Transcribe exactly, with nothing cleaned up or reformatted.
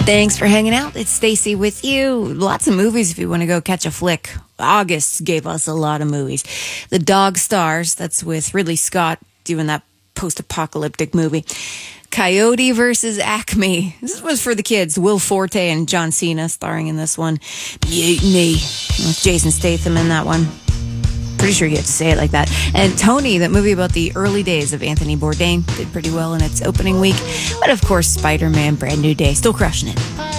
Thanks for hanging out. It's Stacy with you. Lots of movies if you want to go catch a flick. August gave us a lot of movies. The Dog Stars, that's with Ridley Scott doing that post-apocalyptic movie. Coyote versus Acme. This was for the kids. Will Forte and John Cena starring in this one. Mutiny. With Jason Statham in that one. Pretty sure you have to say it like that. And Tony, that movie about the early days of Anthony Bourdain, did pretty well in its opening week. But of course, Spider-Man, Brand New Day, still crushing it.